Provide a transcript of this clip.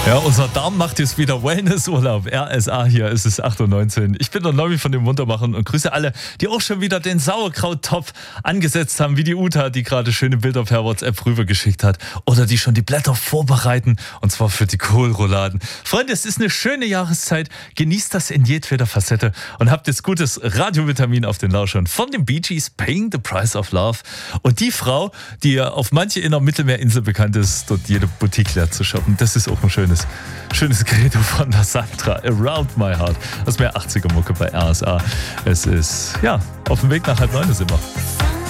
Ja, unser Darm macht jetzt wieder Wellnessurlaub. RSA hier, es ist 8:19 Uhr. Ich bin der Nobby von den Muntermachern und grüße alle, die auch schon wieder den Sauerkrauttopf angesetzt haben, wie die Uta, die gerade schöne Bilder per WhatsApp rübergeschickt hat. Oder die schon die Blätter vorbereiten, und zwar für die Kohlrouladen. Freunde, es ist eine schöne Jahreszeit. Genießt das in jedweder Facette und habt jetzt gutes Radiovitamin auf den Lauschern. Von den Bee Gees, Paying the Price of Love. Und die Frau, die ja auf manche in der Mittelmeerinsel bekannt ist, dort jede Boutique leer zu shoppen. Das ist auch ein schönes Credo von der Sandra. Around My Heart. Das ist mehr 80er-Mucke bei RSA. Es ist, ja, auf dem Weg nach 8:30 sind wir.